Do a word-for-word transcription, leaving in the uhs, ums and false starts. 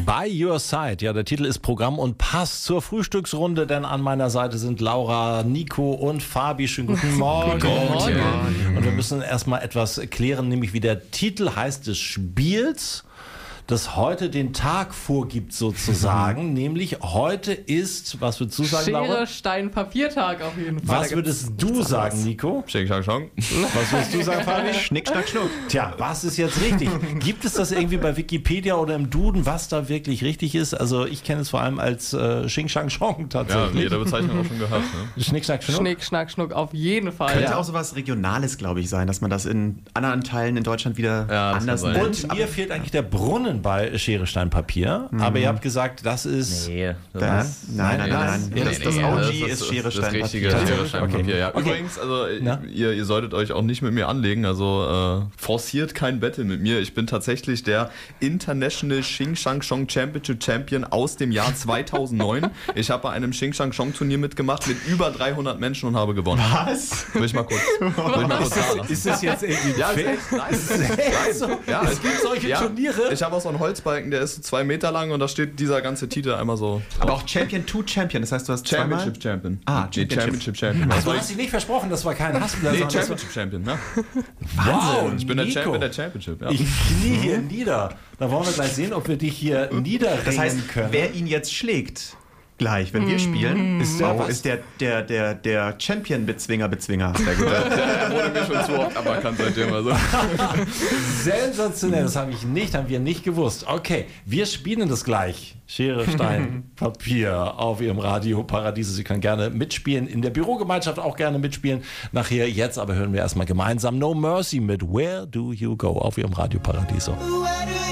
By Your Side, ja, der Titel ist Programm und passt zur Frühstücksrunde, denn an meiner Seite sind Laura, Nico und Fabi. Schönen guten Morgen. Guten Morgen. Und wir müssen erstmal etwas klären, nämlich wie der Titel heißt des Spiels, das heute den Tag vorgibt sozusagen, mhm. nämlich heute ist, was würdest du sagen, Laura? Schere, Stein, Papiertag auf jeden Fall. Was würdest du sagen, Nico? Schnick, schnack, schnack. Was würdest du sagen, Fabi? Schnick, schnack, schnuck. Tja, was ist jetzt richtig? Gibt es das irgendwie bei Wikipedia oder im Duden, was da wirklich richtig ist? Also ich kenne es vor allem als äh, Xing, Shang, Chong tatsächlich. Ja, jede Bezeichnung auch schon gehört. Ne? Schnick, schnack, schnuck. Schnick, schnack, schnuck, auf jeden Fall. Könnte ja. auch sowas Regionales, glaube ich, sein, dass man das in anderen Teilen in Deutschland wieder Ja, das anders kann nennt. sein. Und mir fehlt eigentlich der Brunnen bei Schere, Stein, Papier. Mhm. Aber ihr habt gesagt, das ist... Nee, das Da, ist, nein, nein, nein, nein. Nee, Das, nee, das nee, O das G ist Schere, das Stein, richtige Papier. Schere, Stein, Okay. Papier. Ja. Okay. Übrigens, also Na? ihr, ihr solltet euch auch nicht mit mir anlegen, also äh, forciert kein Battle mit mir. Ich bin tatsächlich der International Xing Shang Chong Championship Champion aus dem Jahr zweitausendneun. Ich habe bei einem Xing Shang Chong Turnier mitgemacht mit über dreihundert Menschen und habe gewonnen. Was? Will ich mal kurz, will ich mal kurz sagen lassen. Ist das jetzt irgendwie Ja, fake? Nein, Ist das echt so? Ja, es gibt solche ja, Turniere. Ich habe auch so einen Holzbalken, der ist so zwei Meter lang und da steht dieser ganze Titel einmal so. Aber auch Champion to Champion, das heißt, du hast zweimal... Championship Champion. Ah, Nee, Championship Champion. Also du hast dich nicht versprochen, das war kein Hassblatt. Nee, sondern das Championship Champion, ne? war- Wow, Ich bin der Nico. Champion der Championship, ja. Ich knie hier nieder. Da wollen wir gleich sehen, ob wir dich hier niederringen Das heißt, können. wer ihn jetzt schlägt, gleich, wenn wir spielen, ist der, was? ist der, der, der, der Champion-Bezwinger-Bezwinger. Sehr gut. Der wurde mir schon zu oft aberkannt seitdem. Also. Sensationell, das habe ich nicht, haben wir nicht gewusst. Okay, wir spielen das gleich. Schere, Stein, Papier auf Ihrem Radio Paradiese. Sie können gerne mitspielen, in der Bürogemeinschaft auch gerne mitspielen. Nachher, jetzt aber hören wir erstmal gemeinsam No Mercy mit Where Do You Go auf Ihrem Radio Paradiso.